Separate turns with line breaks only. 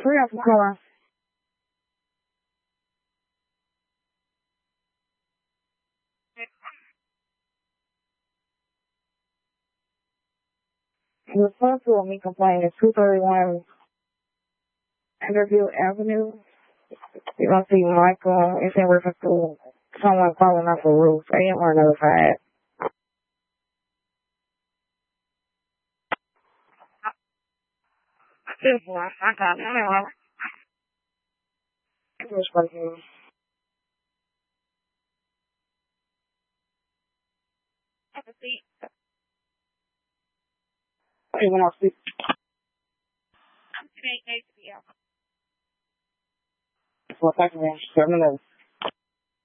hurry up and call her. He was supposed to me complaining at 231 Interview Avenue. You don't see Michael. It's in reference to someone falling off a roof. They didn't want to notify it. This boy, I got it. Anyway. It was fucking. Have a seat. Even I'll sleep. I'm today, nice to be out. Well, thank you, man. 7 minutes.